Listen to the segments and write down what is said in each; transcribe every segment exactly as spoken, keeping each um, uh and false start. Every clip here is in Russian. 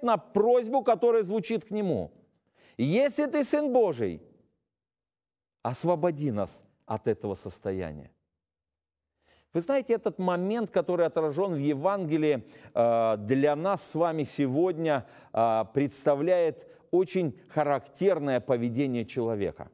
на просьбу, которая звучит к Нему. Если Ты Сын Божий, освободи нас от этого состояния. Вы знаете, этот момент, который отражен в Евангелии, для нас с вами сегодня представляет очень характерное поведение человека.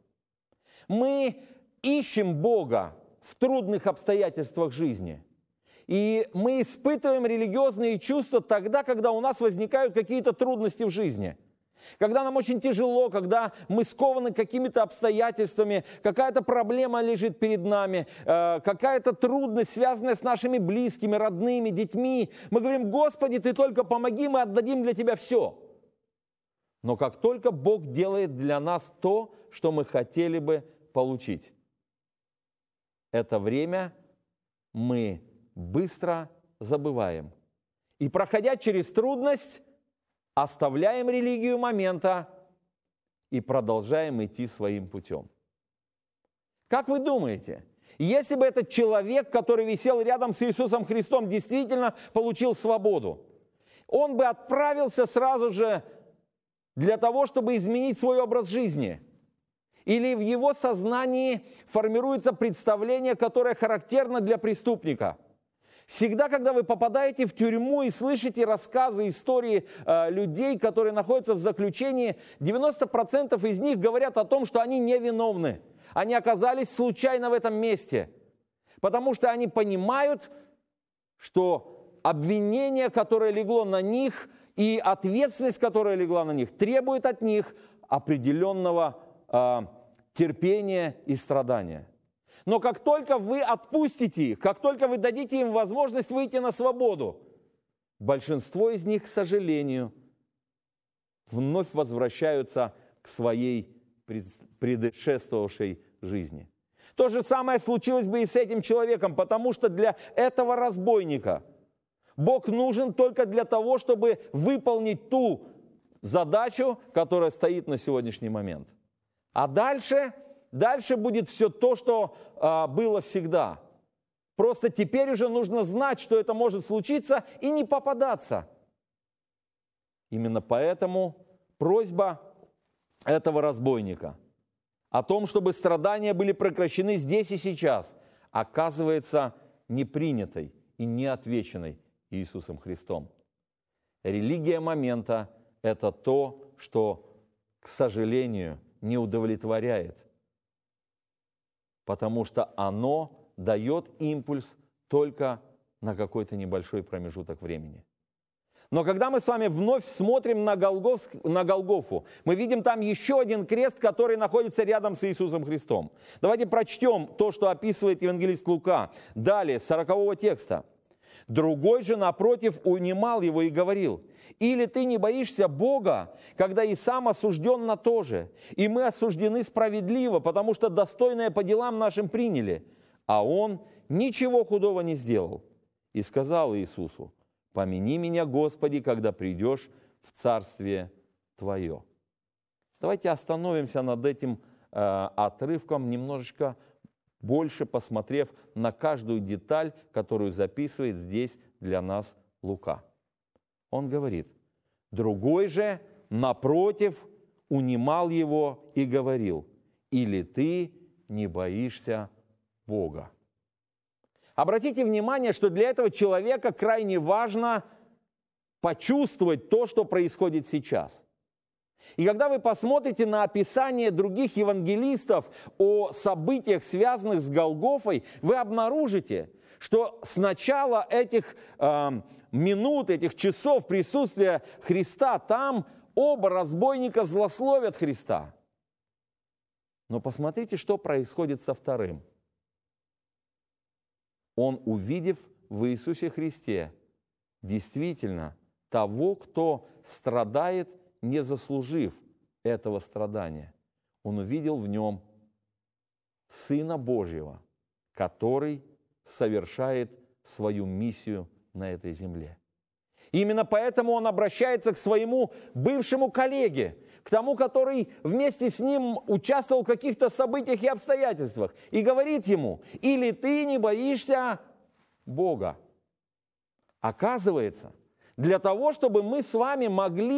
Мы ищем Бога в трудных обстоятельствах жизни. И мы испытываем религиозные чувства тогда, когда у нас возникают какие-то трудности в жизни. Когда нам очень тяжело, когда мы скованы какими-то обстоятельствами, какая-то проблема лежит перед нами, какая-то трудность, связанная с нашими близкими, родными, детьми. Мы говорим: Господи, Ты только помоги, мы отдадим для Тебя все. Но как только Бог делает для нас то, что мы хотели бы получить, это время мы быстро забываем. И, проходя через трудность, оставляем религию момента и продолжаем идти своим путем. Как вы думаете, если бы этот человек, который висел рядом с Иисусом Христом, действительно получил свободу, он бы отправился сразу же для того, чтобы изменить свой образ жизни? Или в его сознании формируется представление, которое характерно для преступника? Всегда, когда вы попадаете в тюрьму и слышите рассказы, истории э, людей, которые находятся в заключении, девяносто процентов из них говорят о том, что они невиновны. Они оказались случайно в этом месте. Потому что они понимают, что обвинение, которое легло на них, и ответственность, которая легла на них, требует от них определенного э, терпения и страдания. Но как только вы отпустите их, как только вы дадите им возможность выйти на свободу, большинство из них, к сожалению, вновь возвращаются к своей предшествовавшей жизни. То же самое случилось бы и с этим человеком, потому что для этого разбойника Бог нужен только для того, чтобы выполнить ту задачу, которая стоит на сегодняшний момент. А дальше... Дальше будет все то, что а, было всегда. Просто теперь уже нужно знать, что это может случиться, и не попадаться. Именно поэтому просьба этого разбойника о том, чтобы страдания были прекращены здесь и сейчас, оказывается не принятой и не отвеченной Иисусом Христом. Религия момента – это то, что, к сожалению, не удовлетворяет, потому что оно дает импульс только на какой-то небольшой промежуток времени. Но когда мы с вами вновь смотрим на, Голгоф, на Голгофу, мы видим там еще один крест, который находится рядом с Иисусом Христом. Давайте прочтем то, что описывает евангелист Лука. Далее, с сорокового текста. «Другой же, напротив, унимал его и говорил: или ты не боишься Бога, когда и сам осужден на то же, и мы осуждены справедливо, потому что достойное по делам нашим приняли, а он ничего худого не сделал. И сказал Иисусу: помяни меня, Господи, когда придешь в Царствие Твое». Давайте остановимся над этим э, отрывком немножечко больше, посмотрев на каждую деталь, которую записывает здесь для нас Лука. Он говорит: «Другой же, напротив, унимал его и говорил: или ты не боишься Бога». Обратите внимание, что для этого человека крайне важно почувствовать то, что происходит сейчас. И когда вы посмотрите на описание других евангелистов о событиях, связанных с Голгофой, вы обнаружите, что с начала этих э, минут, этих часов присутствия Христа там оба разбойника злословят Христа. Но посмотрите, что происходит со вторым. Он, увидев в Иисусе Христе действительно того, кто страдает, не заслужив этого страдания, он увидел в нем Сына Божьего, который совершает свою миссию на этой земле. И именно поэтому он обращается к своему бывшему коллеге, к тому, который вместе с ним участвовал в каких-то событиях и обстоятельствах, и говорит ему: или ты не боишься Бога. Оказывается, для того, чтобы мы с вами могли